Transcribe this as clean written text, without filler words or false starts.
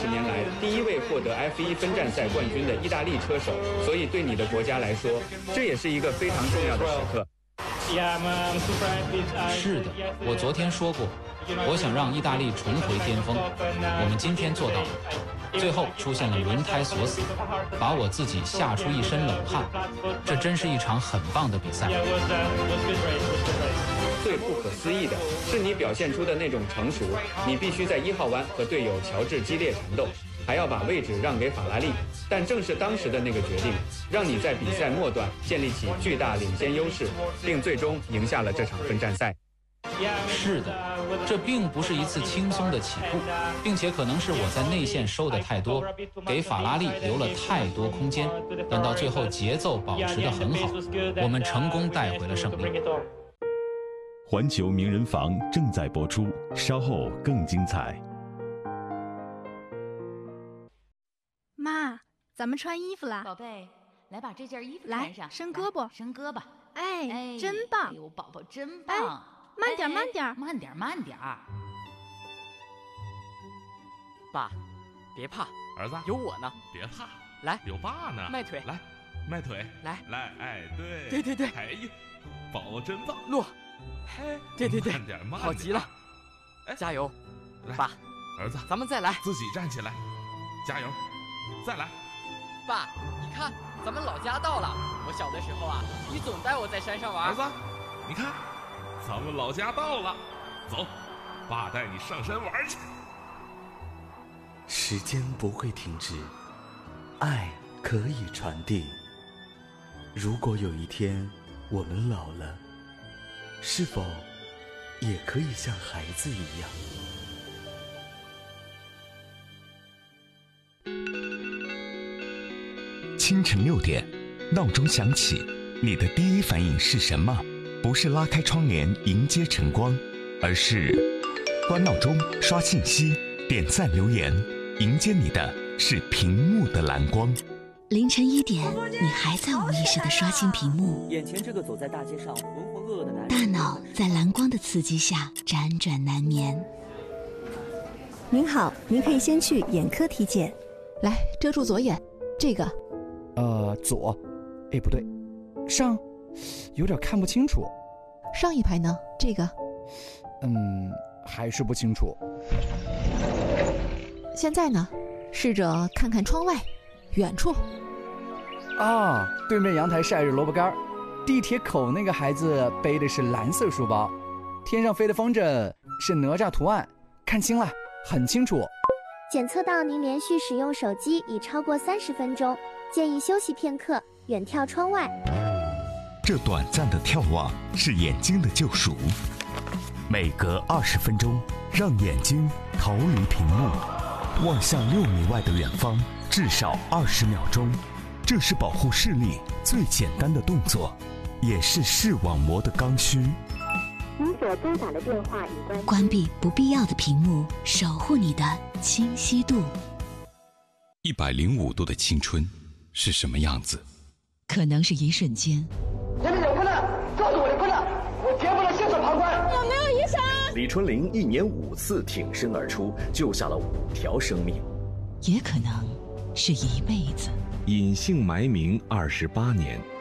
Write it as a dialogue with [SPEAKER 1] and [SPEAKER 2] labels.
[SPEAKER 1] 年来第一位获得 F1分站赛冠军的意大利车手，所以对你的国家来说，这也是一个非常重要的时刻。
[SPEAKER 2] 是的，我昨天说过，我想让意大利重回巅峰，我们今天做到了。最后出现了轮胎锁死，把我自己吓出一身冷汗。这真是一场很棒的比赛。
[SPEAKER 1] 最不可思议的是你表现出的那种成熟，你必须在1号弯和队友乔治激烈缠斗，还要把位置让给法拉利。但正是当时的那个决定，让你在比赛末段建立起巨大领先优势，并最终赢下了这场分站赛。
[SPEAKER 2] 是的，这并不是一次轻松的起步，并且可能是我在内线收的太多，给法拉利留了太多空间，但到最后节奏保持得很好，我们成功带回了胜利。
[SPEAKER 3] 环球名人房正在播出，稍后更精彩。
[SPEAKER 4] 妈，咱们穿衣服啦！
[SPEAKER 5] 宝贝，来把这件衣服穿上，
[SPEAKER 4] 伸胳膊，
[SPEAKER 5] 伸胳膊。
[SPEAKER 4] 哎，真棒！
[SPEAKER 5] 哎呦，宝宝真棒！
[SPEAKER 4] 慢点，慢点，
[SPEAKER 5] 慢点，慢点。
[SPEAKER 6] 爸，别怕，
[SPEAKER 7] 儿子
[SPEAKER 6] 有我呢。
[SPEAKER 7] 别怕，
[SPEAKER 6] 来，
[SPEAKER 7] 有爸呢。
[SPEAKER 6] 迈腿，
[SPEAKER 7] 来，迈腿，
[SPEAKER 6] 来，
[SPEAKER 7] 哎，
[SPEAKER 6] 对，
[SPEAKER 7] 哎呦，宝宝真棒！
[SPEAKER 6] 落，对，
[SPEAKER 7] 慢点，
[SPEAKER 6] 好极了，加油，爸，
[SPEAKER 7] 儿子，
[SPEAKER 6] 咱们再来，
[SPEAKER 7] 自己站起来，加油，再来。
[SPEAKER 6] 爸，你看，咱们老家到了。我小的时候啊，你总带我在山上玩。
[SPEAKER 7] 儿子，你看，咱们老家到了，走，爸带你上山玩去。
[SPEAKER 8] 时间不会停止，爱可以传递。如果有一天我们老了，是否也可以像孩子一样？
[SPEAKER 9] 清晨6点，闹钟响起，你的第一反应是什么？不是拉开窗帘迎接晨光，而是关闹钟、刷信息、点赞留言，迎接你的是屏幕的蓝光。
[SPEAKER 10] 凌晨1点，你还在无意识地刷新屏幕，
[SPEAKER 11] 眼前这个走在大街上浑浑噩噩的男人，
[SPEAKER 10] 大脑在蓝光的刺激下辗转难眠。
[SPEAKER 12] 您好，您可以先去眼科体检。
[SPEAKER 13] 来，遮住左眼，这个。
[SPEAKER 14] 左，哎，不对，上，有点看不清楚。
[SPEAKER 13] 上一排呢？这个。
[SPEAKER 14] 还是不清楚。
[SPEAKER 13] 现在呢？试着看看窗外，远处。
[SPEAKER 14] 啊，对面阳台晒着萝卜干，地铁口那个孩子背的是蓝色书包，天上飞的风筝是哪吒图案，看清了，很清楚。
[SPEAKER 15] 检测到您连续使用手机已超过30分钟，建议休息片刻，远眺窗外。
[SPEAKER 9] 这短暂的眺望是眼睛的救赎，每隔20分钟，让眼睛逃离屏幕，望向6米外的远方，至少20秒钟。这是保护视力最简单的动作，也是视网膜的刚需。
[SPEAKER 15] 您所拨打的电话已
[SPEAKER 10] 关闭不必要的屏幕，守护你的清晰度。
[SPEAKER 16] 105度的青春是什么样子？
[SPEAKER 10] 可能是一瞬间。
[SPEAKER 17] 前面有困难，告诉我的困难，我绝不能袖手旁观。
[SPEAKER 18] 有没有医生？
[SPEAKER 19] 李春玲1年5次挺身而出，救下了5条生命。
[SPEAKER 10] 也可能是一辈子。
[SPEAKER 16] 隐姓埋名28年。